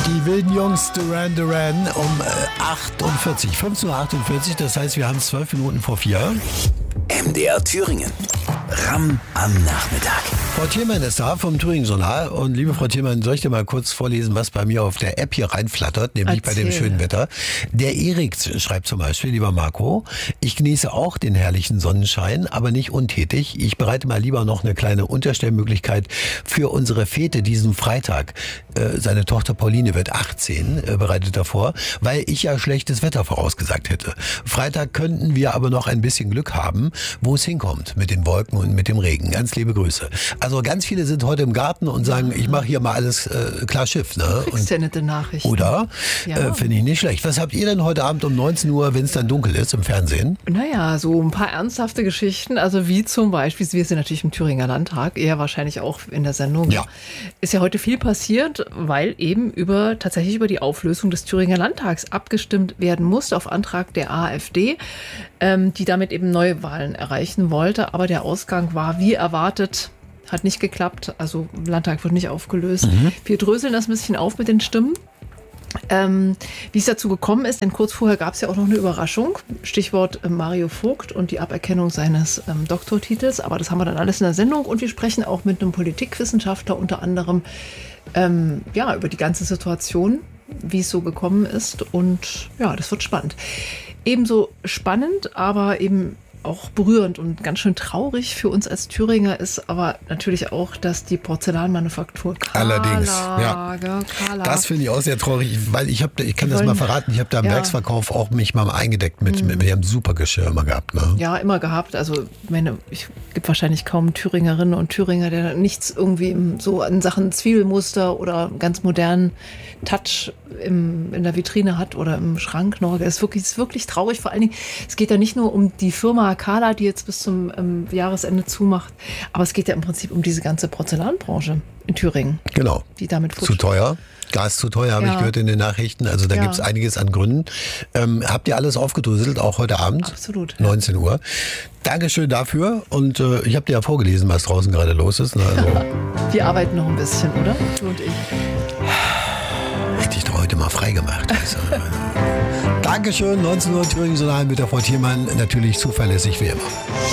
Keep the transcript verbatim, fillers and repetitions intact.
Die wilden Jungs Duran Duran um äh, achtundvierzig, fünfzehn Uhr achtundvierzig, das heißt, wir haben zwölf Minuten vor vier. M D R Thüringen. Ramm am Nachmittag. Frau Thielmann ist da vom Thüringen-Journal. Und liebe Frau Thielmann, soll ich dir mal kurz vorlesen, was bei mir auf der App hier reinflattert, nämlich Erzähl. bei dem schönen Wetter. Der Erik schreibt zum Beispiel, lieber Marco, ich genieße auch den herrlichen Sonnenschein, aber nicht untätig. Ich bereite mal lieber noch eine kleine Unterstellmöglichkeit für unsere Fete diesen Freitag. Äh, seine Tochter Pauline wird achtzehn, äh, bereitet er vor, weil ich ja schlechtes Wetter vorausgesagt hätte. Freitag könnten wir aber noch ein bisschen Glück haben, wo es hinkommt mit den Wolken und mit dem Regen. Ganz liebe Grüße. Also ganz viele sind heute im Garten und sagen, ich mache hier mal alles äh, klar Schiff. Ne? Du kriegst ja nette Nachrichten. Oder? Ja. Äh, Finde ich nicht schlecht. Was habt ihr denn heute Abend um neunzehn Uhr, wenn es dann dunkel ist, im Fernsehen? Naja, so ein paar ernsthafte Geschichten. Also wie zum Beispiel, wir sind natürlich im Thüringer Landtag, eher wahrscheinlich auch in der Sendung. Ja. Ist ja heute viel passiert, weil eben über tatsächlich über die Auflösung des Thüringer Landtags abgestimmt werden musste auf Antrag der AfD, ähm, die damit eben Neuwahlen erreichen wollte. Aber der Ausgang war wie erwartet, hat nicht geklappt. Also Landtag wird nicht aufgelöst. Mhm. Wir dröseln das ein bisschen auf mit den Stimmen. Ähm, wie es dazu gekommen ist, denn kurz vorher gab es ja auch noch eine Überraschung. Stichwort äh, Mario Vogt und die Aberkennung seines ähm, Doktortitels. Aber das haben wir dann alles in der Sendung. Und wir sprechen auch mit einem Politikwissenschaftler unter anderem ähm, ja, über die ganze Situation, wie es so gekommen ist. Und ja, das wird spannend. Ebenso spannend, aber eben auch berührend und ganz schön traurig für uns als Thüringer ist aber natürlich auch, dass die Porzellanmanufaktur Kala, Allerdings, ja. Kala, Das finde ich auch sehr traurig, weil ich habe, ich kann Die das wollen- mal verraten, ich habe da im ja. Werksverkauf auch mich mal eingedeckt mit, mit wir haben super Geschirr immer gehabt. Ne? Ja, immer gehabt. Also, ich meine, es gibt wahrscheinlich kaum Thüringerinnen und Thüringer, der nichts irgendwie im- so in Sachen Zwiebelmuster oder ganz modernen Touch im, in der Vitrine hat oder im Schrank noch. Es ist wirklich, es ist wirklich traurig. Vor allen Dingen, es geht ja nicht nur um die Firma Kala, die jetzt bis zum ähm, Jahresende zumacht, aber es geht ja im Prinzip um diese ganze Porzellanbranche in Thüringen, Genau. die damit Zu teuer. Gas zu teuer, habe Ja. ich gehört in den Nachrichten. Also da Ja. gibt es einiges an Gründen. Ähm, habt ihr alles aufgedröselt, auch heute Abend? Absolut, ja. neunzehn Uhr. Dankeschön dafür. Und äh, ich habe dir ja vorgelesen, was draußen gerade los ist. Ne? Also, Wir arbeiten noch ein bisschen, oder? Du und ich. hätte ich doch heute mal frei gemacht. Also, Dankeschön, neunzehn Uhr Thüringen Journal mit der Frau Thielmann. Natürlich zuverlässig wie immer.